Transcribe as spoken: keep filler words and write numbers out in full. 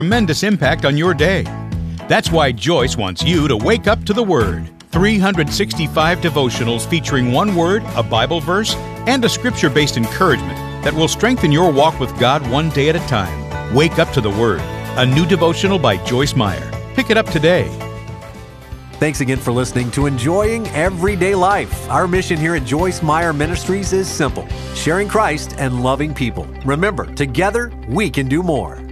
tremendous impact on your day. That's why Joyce wants you to wake up to the Word. three hundred sixty-five devotionals featuring one word, a Bible verse, and a scripture-based encouragement that will strengthen your walk with God one day at a time. Wake up to the Word, a new devotional by Joyce Meyer. Pick it up today. Thanks again for listening to Enjoying Everyday Life. Our mission here at Joyce Meyer Ministries is simple: sharing Christ and loving people. Remember, together we can do more.